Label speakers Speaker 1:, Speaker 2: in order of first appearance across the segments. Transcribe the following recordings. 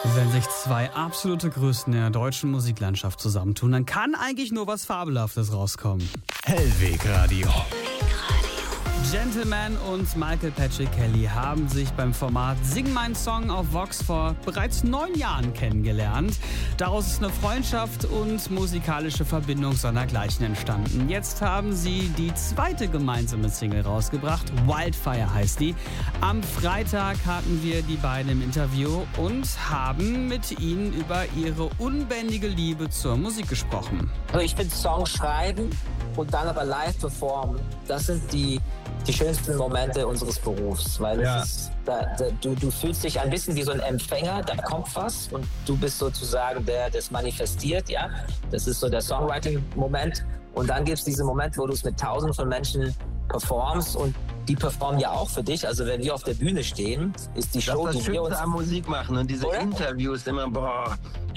Speaker 1: Wenn sich zwei absolute Größen der deutschen Musiklandschaft zusammentun, dann kann eigentlich nur was Fabelhaftes rauskommen.
Speaker 2: Hellweg Radio.
Speaker 1: Gentleman und Michael Patrick Kelly haben sich beim Format Sing meinen Song auf Vox vor bereits 9 Jahren kennengelernt. Daraus ist eine Freundschaft und musikalische Verbindung sondergleichen entstanden. Jetzt haben sie die zweite gemeinsame Single rausgebracht. Wildfire heißt die. Am Freitag hatten wir die beiden im Interview und haben mit ihnen über ihre unbändige Liebe zur Musik gesprochen.
Speaker 3: Also ich finde Songs schreiben und dann aber live performen, das sind die schönsten Momente unseres Berufs, weil es ist, du fühlst dich ein bisschen wie so ein Empfänger, da kommt was und du bist sozusagen der, der es manifestiert, ja. Das ist so der Songwriting-Moment und dann gibt es diesen Moment, wo du es mit Tausenden von Menschen performst und die performen ja auch für dich. Also wenn wir auf der Bühne stehen, ist die Show,
Speaker 4: das
Speaker 3: die wir uns
Speaker 4: am Musik machen und diese Interviews immer, boah.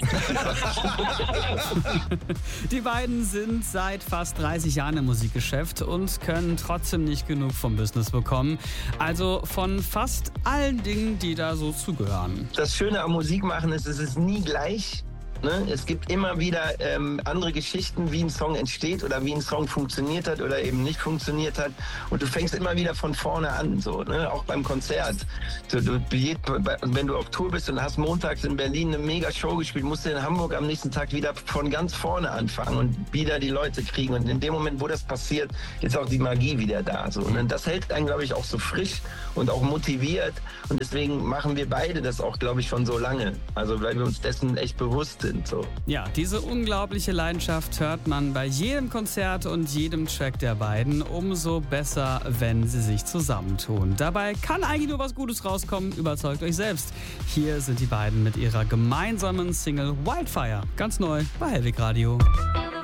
Speaker 1: Die beiden sind seit fast 30 Jahren im Musikgeschäft und können trotzdem nicht genug vom Business bekommen. Also von fast allen Dingen, die da so zugehören.
Speaker 4: Das Schöne am Musikmachen ist, es ist nie gleich. Ne? Es gibt immer wieder andere Geschichten, wie ein Song entsteht oder wie ein Song funktioniert hat oder eben nicht funktioniert hat. Und du fängst immer wieder von vorne an, so, ne? Auch beim Konzert. Wenn du auf Tour bist und hast montags in Berlin eine mega Show gespielt, musst du in Hamburg am nächsten Tag wieder von ganz vorne anfangen und wieder die Leute kriegen. Und in dem Moment, wo das passiert, ist auch die Magie wieder da. So. Und das hält einen, glaube ich, auch so frisch und auch motiviert. Und deswegen machen wir beide das auch, glaube ich, schon so lange. Also weil wir uns dessen echt bewusst sind. So.
Speaker 1: Ja, diese unglaubliche Leidenschaft hört man bei jedem Konzert und jedem Track der beiden. Umso besser, wenn sie sich zusammentun. Dabei kann eigentlich nur was Gutes rauskommen. Überzeugt euch selbst. Hier sind die beiden mit ihrer gemeinsamen Single Wildfire. Ganz neu bei Hellweg Radio.